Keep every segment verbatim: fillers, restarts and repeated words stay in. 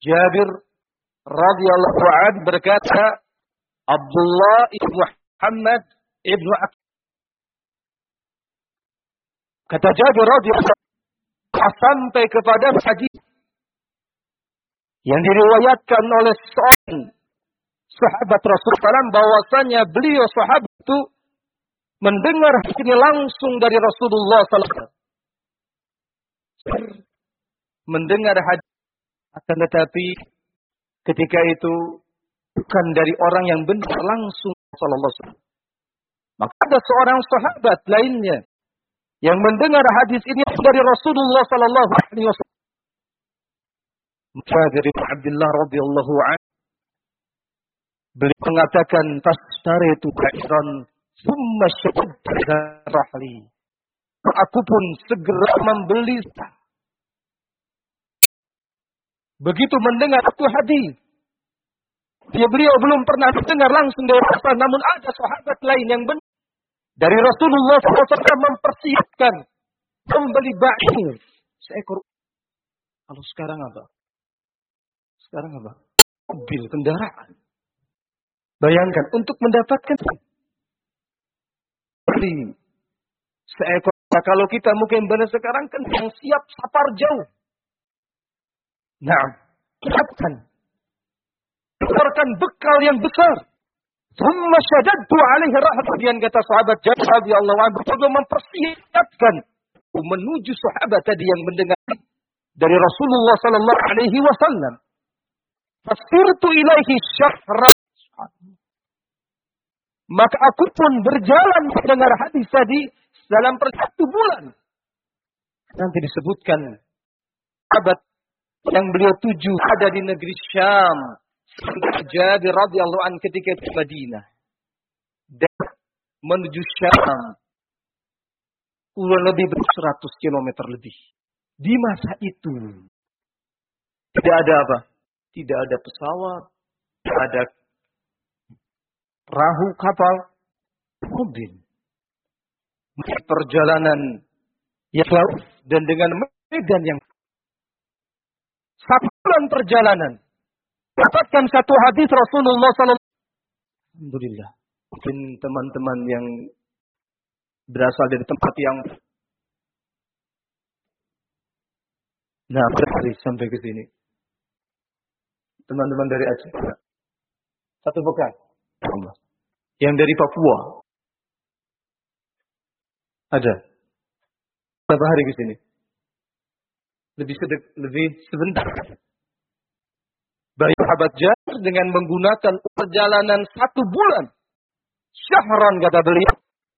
Jabir radhiyallahu anhu berkata, Abdullah ibn Muhammad ibn Ak kata Jabir radhiyallahu anhu sampai kepada hadis yang diriwayatkan oleh seorang sahabat Rasulullah shallallahu alaihi wasallam bahwasanya beliau sahabat itu mendengar ini langsung dari Rasulullah sallallahu alaihi wasallam. Mendengar hadis, akan tetapi ketika itu bukan dari orang yang benar langsung sallallahu alaihi wasallam. Maka ada seorang sahabat lainnya yang mendengar hadis ini dari Rasulullah sallallahu alaihi wasallam. Jabir bin Abdullah radhiyallahu anhu beliau mengatakan fashtaritu ba'iran thumma shaddada rahli. Aku pun segera membeli. Begitu mendengar satu hadis, dia beliau belum pernah mendengar langsung dari Rasul, namun ada sahabat lain yang benar dari Rasulullah sallallahu alaihi wasallam mempersiapkan membeli ba'ir seekor. Kalau sekarang apa? Sekarang apa? Mobil, kendaraan. Bayangkan untuk mendapatkan beli seekor. Kalau kita mungkin benar sekarang kan yang siap safar jauh. Nah, siapkan. Keluarkan bekal yang besar. Thumma shaddadtu alaihi rahmatan, kata sahabat Jabir radhiyallahu anhu, juga mempersiapkan menuju sahabat tadi yang mendengar dari Rasulullah sallallahu alaihi wasallam. Fasirtu ilaihi syahra. Maka aku pun berjalan mendengar hadis tadi dalam satu bulan. Nanti disebutkan sahabat yang beliau tuju ada di negeri Syam. Jabir radhiyallahu anhu ketika di Madinah dan menuju Syam kurang lebih seratus kilometer lebih. Di masa itu tidak ada apa? Tidak ada pesawat, tidak ada perahu, kapal, mobil. Perjalanan yang jauh dan dengan medan yang satu bulan perjalanan. Dapatkan satu hadis Rasulullah sallallahu alaihi wasallam. Alhamdulillah. Mungkin teman-teman yang berasal dari tempat yang nah, berhari sampai ke sini. Teman-teman dari Aceh. Satu pekan. Yang dari Papua. Ada. Berapa hari ke sini? Lebih sedek, lebih sebentar. Baik sahabat Jabir dengan menggunakan perjalanan satu bulan. Syahran kata beliau.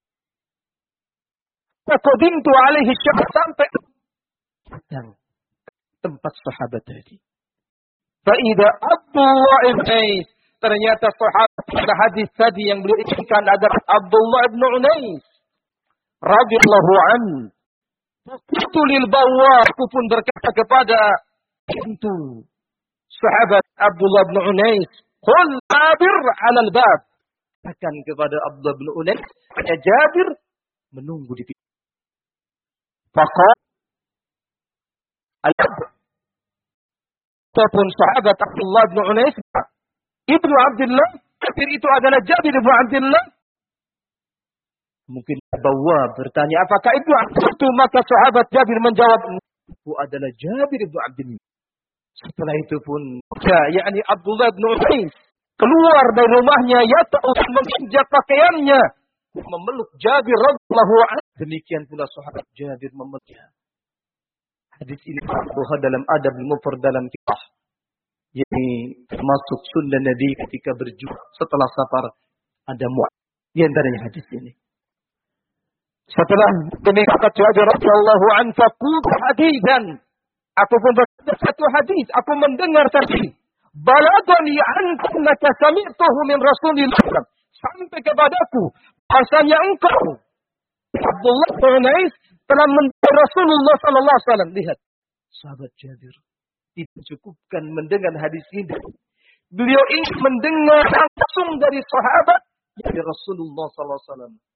Faqadimtu alaihi syahr sampai dan tempat sahabat tadi. Fa'idha Abdullah ibn Unais. Ternyata sahabat pada hadis tadi yang beliau inginkan adalah Abdullah ibn Unais radhiyallahu anhu. Qultu lil bawwab, aku pun berkata kepada pintu sahabat Abdullah bin Unais, "Qul Jabir 'ala al-bab." Katakan kepada Abdullah bin Unais, "Ya Jabir menunggu di pintu." Faqala al-bab. Ataupun sahabat Abdullah bin Unais, Ibnu Abdullah, Jabir itu adalah Jabir ibnu Abdullah. Mungkin Bawwab bertanya, apakah itu itu? Maka sahabat Jabir menjawab, itu adalah Jabir ibnu Abdullah. Setelah itu pun, ya, yakni Abdullah bin Unais keluar dari rumahnya, ya tahu menginjak pakaiannya, memeluk Jabir radhiyallahu anhu. Demikian pula sahabat Jabir memeluknya. Hadis ini bahwa dalam adab mufrad dalam kisah, yakni termasuk sunnah Nabi ketika berjuang setelah safar ada muat. Di antaranya hadis ini. Setelah demikian kata Jabir radhiyallahu anhu, faqultu hadisan. Aku pun berkata satu hadis, aku mendengar tadi. Balagani annaka sami'tahu min Rasulillah. Sampai kepadaku bahasanya engkau Abdullah bin Unais telah mendengar Rasulullah sallallahu alaihi wasallam. Lihat, sahabat Jabir tidak cukupkan mendengar hadis ini. Beliau ingin mendengar langsung dari sahabat dari Rasulullah sallallahu alaihi wasallam.